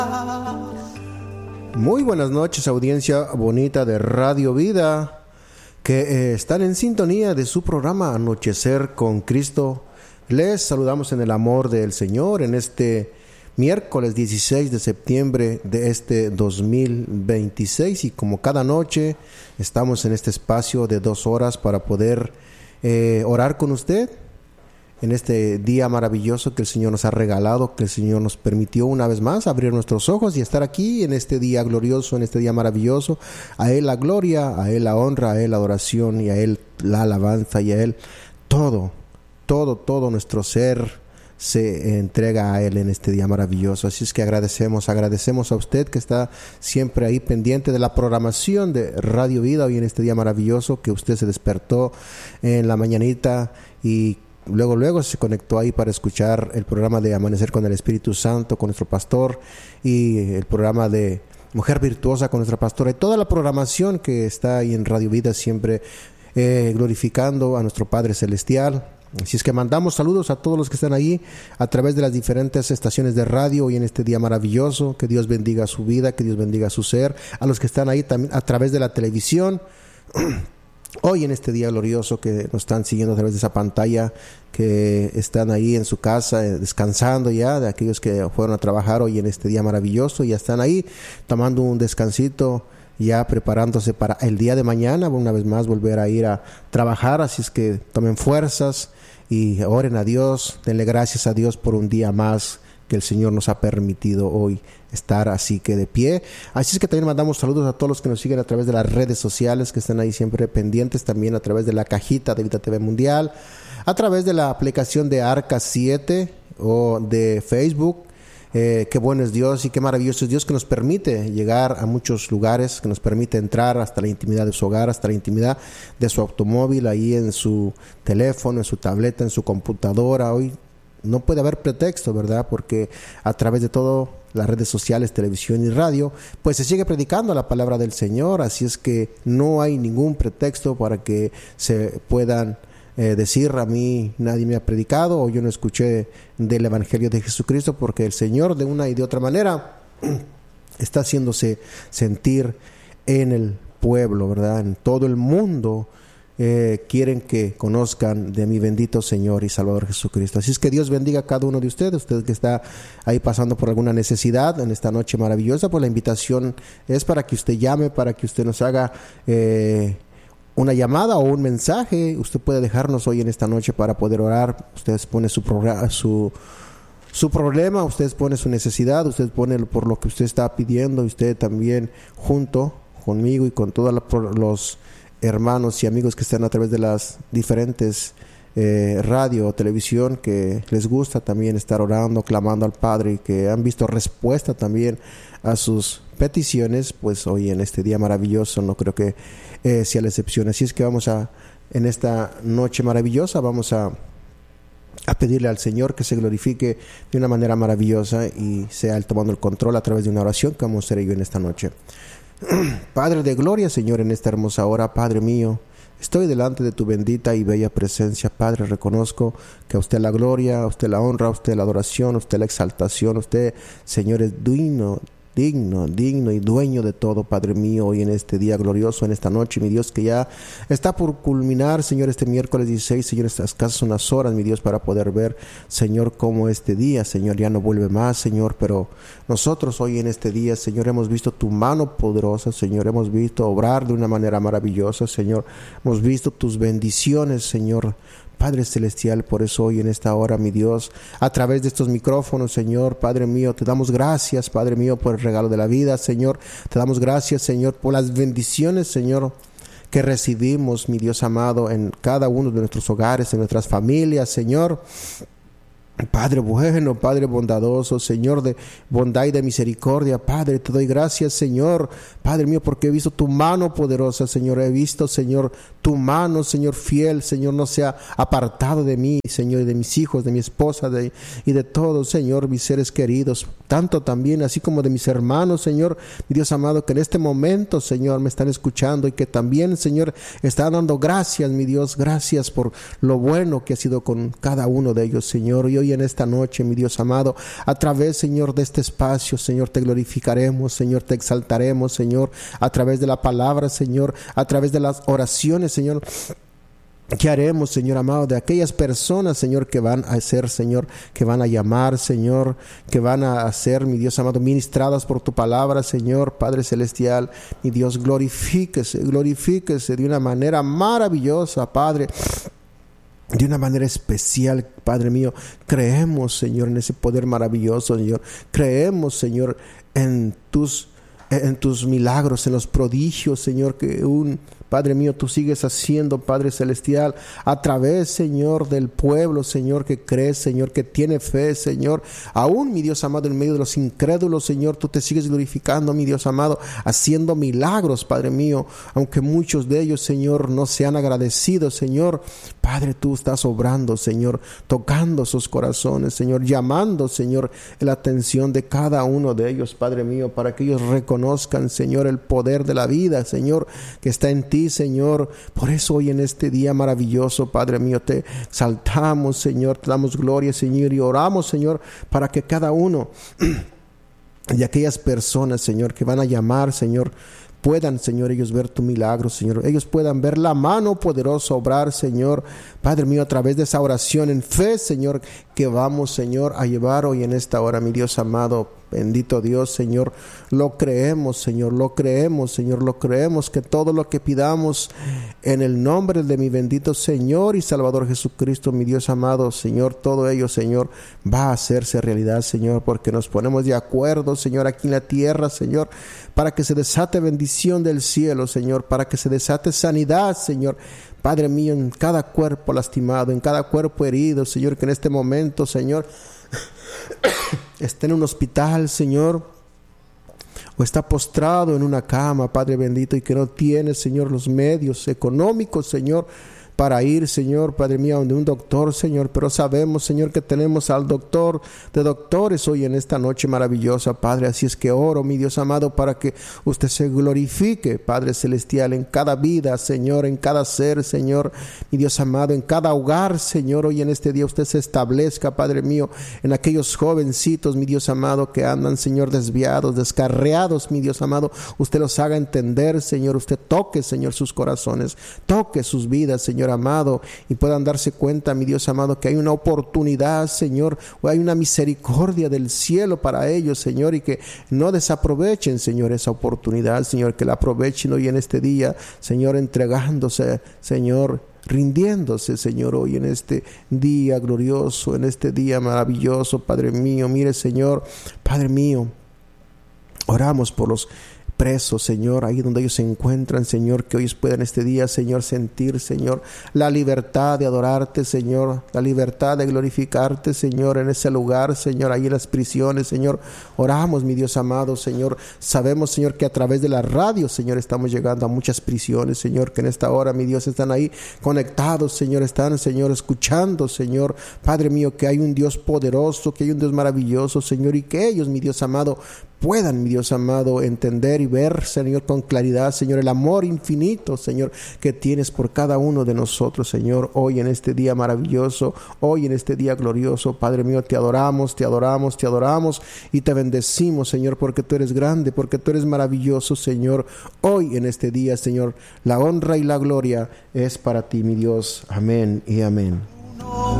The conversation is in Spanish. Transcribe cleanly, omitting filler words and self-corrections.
Muy buenas noches, audiencia bonita de Radio Vida, que están en sintonía de su programa Anochecer con Cristo. Les saludamos en el amor del Señor en este miércoles 16 de septiembre de este 2026, y como cada noche estamos en este espacio de 2 horas para poder orar con usted en este día maravilloso que el Señor nos ha regalado, que el Señor nos permitió una vez más abrir nuestros ojos y estar aquí en este día glorioso, en este día maravilloso. A Él la gloria, a Él la honra, a Él la adoración y a Él la alabanza, y a Él todo nuestro ser se entrega a Él en este día maravilloso. Así es que agradecemos a usted que está siempre ahí pendiente de la programación de Radio Vida hoy en este día maravilloso, que usted se despertó en la mañanita y luego se conectó ahí para escuchar el programa de Amanecer con el Espíritu Santo con nuestro pastor, y el programa de Mujer Virtuosa con nuestra pastora, y toda la programación que está ahí en Radio Vida, siempre glorificando a nuestro Padre Celestial. Así es que mandamos saludos a todos los que están ahí a través de las diferentes estaciones de radio hoy en este día maravilloso. Que Dios bendiga su vida, que Dios bendiga su ser. A los que están ahí también a través de la televisión hoy en este día glorioso, que nos están siguiendo a través de esa pantalla, que están ahí en su casa descansando ya, de aquellos que fueron a trabajar hoy en este día maravilloso, ya están ahí tomando un descansito, ya preparándose para el día de mañana, una vez más volver a ir a trabajar. Así es que tomen fuerzas y oren a Dios, denle gracias a Dios por un día más que el Señor nos ha permitido hoy estar así que de pie. Así es que también mandamos saludos a todos los que nos siguen a través de las redes sociales, que están ahí siempre pendientes, también a través de la cajita de Vida TV Mundial, a través de la aplicación de Arca 7 o de Facebook. Qué bueno es Dios y qué maravilloso es Dios, que nos permite llegar a muchos lugares, que nos permite entrar hasta la intimidad de su hogar, hasta la intimidad de su automóvil, ahí en su teléfono, en su tableta, en su computadora. Hoy no puede haber pretexto, ¿verdad? Porque a través de todo, las redes sociales, televisión y radio, pues se sigue predicando la palabra del Señor. Así es que no hay ningún pretexto para que se puedan decir: a mí nadie me ha predicado, o yo no escuché del Evangelio de Jesucristo, porque el Señor de una y de otra manera está haciéndose sentir en el pueblo, ¿verdad? En todo el mundo quieren que conozcan de mi bendito Señor y Salvador Jesucristo. Así es que Dios bendiga a cada uno de ustedes. Usted que está ahí pasando por alguna necesidad en esta noche maravillosa, pues la invitación es para que usted llame, para que usted nos haga una llamada o un mensaje. Usted puede dejarnos hoy en esta noche para poder orar. Usted pone su problema, usted pone su necesidad, usted pone por lo que usted está pidiendo. Usted también, junto conmigo y con todos los hermanos y amigos que están a través de las diferentes radio o televisión, que les gusta también estar orando, clamando al Padre, y que han visto respuesta también a sus peticiones, pues hoy en este día maravilloso no creo que sea la excepción. Así es que en esta noche maravillosa vamos a pedirle al Señor que se glorifique de una manera maravillosa y sea Él tomando el control a través de una oración que vamos a hacer yo en esta noche. Padre de gloria, Señor, en esta hermosa hora, Padre mío, estoy delante de tu bendita y bella presencia. Padre, reconozco que a usted la gloria, a usted la honra, a usted la adoración, a usted la exaltación. Usted, Señor, es digno y dueño de todo, Padre mío, hoy en este día glorioso, en esta noche, mi Dios, que ya está por culminar, Señor, este miércoles 16, Señor, estas casas unas horas, mi Dios, para poder ver, Señor, cómo este día, Señor, ya no vuelve más, Señor, pero nosotros hoy en este día, Señor, hemos visto tu mano poderosa, Señor, hemos visto obrar de una manera maravillosa, Señor, hemos visto tus bendiciones, Señor, Padre Celestial. Por eso hoy en esta hora, mi Dios, a través de estos micrófonos, Señor, Padre mío, te damos gracias, Padre mío, por el regalo de la vida, Señor. Te damos gracias, Señor, por las bendiciones, Señor, que recibimos, mi Dios amado, en cada uno de nuestros hogares, en nuestras familias, Señor. Padre bueno, Padre bondadoso, Señor de bondad y de misericordia, Padre, te doy gracias, Señor, Padre mío, porque he visto tu mano poderosa, Señor, he visto, Señor, tu mano, Señor, fiel, Señor, no se ha apartado de mí, Señor, y de mis hijos, de mi esposa, y de todos, Señor, mis seres queridos, tanto también, así como de mis hermanos, Señor, mi Dios amado, que en este momento, Señor, me están escuchando y que también, Señor, están dando gracias, mi Dios, gracias por lo bueno que ha sido con cada uno de ellos, Señor, y hoy hoy en esta noche, mi Dios amado, a través, Señor, de este espacio, Señor, te glorificaremos, Señor, te exaltaremos, Señor, a través de la palabra, Señor, a través de las oraciones, Señor. ¿Qué haremos, Señor amado, de aquellas personas, Señor, que van a ser, Señor, que van a llamar, Señor, que van a ser, mi Dios amado, ministradas por tu palabra, Señor, Padre Celestial? Mi Dios, glorifíquese de una manera maravillosa, Padre, de una manera especial, Padre mío. Creemos, Señor, en ese poder maravilloso, Señor. Creemos, Señor, en tus milagros, en los prodigios, Señor, que Padre mío, tú sigues haciendo, Padre Celestial, a través, Señor, del pueblo, Señor, que cree, Señor, que tiene fe, Señor. Aún, mi Dios amado, en medio de los incrédulos, Señor, tú te sigues glorificando, mi Dios amado, haciendo milagros, Padre mío. Aunque muchos de ellos, Señor, no sean agradecidos, Señor, Padre, tú estás obrando, Señor, tocando sus corazones, Señor, llamando, Señor, la atención de cada uno de ellos, Padre mío, para que ellos reconozcan, Señor, el poder de la vida, Señor, que está en ti, Señor. Por eso hoy en este día maravilloso, Padre mío, te exaltamos, Señor, te damos gloria, Señor, y oramos, Señor, para que cada uno de aquellas personas, Señor, que van a llamar, Señor, puedan, Señor, ellos ver tu milagro, Señor. Ellos puedan ver la mano poderosa obrar, Señor, Padre mío, a través de esa oración en fe, Señor, que vamos, Señor, a llevar hoy en esta hora, mi Dios amado. Bendito Dios, Señor, lo creemos, Señor, lo creemos, Señor, lo creemos, que todo lo que pidamos en el nombre de mi bendito Señor y Salvador Jesucristo, mi Dios amado, Señor, todo ello, Señor, va a hacerse realidad, Señor, porque nos ponemos de acuerdo, Señor, aquí en la tierra, Señor, para que se desate bendición del cielo, Señor, para que se desate sanidad, Señor, Padre mío, en cada cuerpo lastimado, en cada cuerpo herido, Señor, que en este momento, Señor, está en un hospital, Señor, o está postrado en una cama, Padre bendito, y que no tiene, Señor, los medios económicos, Señor, para ir, Señor, Padre mío, donde un doctor, Señor, pero sabemos, Señor, que tenemos al doctor de doctores hoy en esta noche maravillosa, Padre. Así es que oro, mi Dios amado, para que usted se glorifique, Padre Celestial, en cada vida, Señor, en cada ser, Señor, mi Dios amado, en cada hogar, Señor. Hoy en este día usted se establezca, Padre mío, en aquellos jovencitos, mi Dios amado, que andan, Señor, desviados, descarriados, mi Dios amado. Usted los haga entender, Señor. Usted toque, Señor, sus corazones, toque sus vidas, Señor amado, y puedan darse cuenta, mi Dios amado, que hay una oportunidad, Señor, o hay una misericordia del cielo para ellos, Señor, y que no desaprovechen, Señor, esa oportunidad, Señor, que la aprovechen hoy en este día, Señor, entregándose, Señor, rindiéndose, Señor, hoy en este día glorioso, en este día maravilloso, Padre mío. Mire, Señor, Padre mío, oramos por los presos, Señor, ahí donde ellos se encuentran, Señor, que hoy puedan este día, Señor, sentir, Señor, la libertad de adorarte, Señor, la libertad de glorificarte, Señor, en ese lugar, Señor, ahí en las prisiones, Señor. Oramos, mi Dios amado, Señor. Sabemos, Señor, que a través de la radio, Señor, estamos llegando a muchas prisiones, Señor, que en esta hora, mi Dios, están ahí conectados, Señor, están, Señor, escuchando, Señor, Padre mío, que hay un Dios poderoso, que hay un Dios maravilloso, Señor, y que ellos, mi Dios amado, puedan, mi Dios amado, entender y ver, Señor, con claridad, Señor, el amor infinito, Señor, que tienes por cada uno de nosotros, Señor, hoy en este día maravilloso, hoy en este día glorioso. Padre mío, te adoramos, te adoramos, te adoramos y te bendecimos, Señor, porque tú eres grande, porque tú eres maravilloso, Señor. Hoy en este día, Señor, la honra y la gloria es para ti, mi Dios. Amén y amén.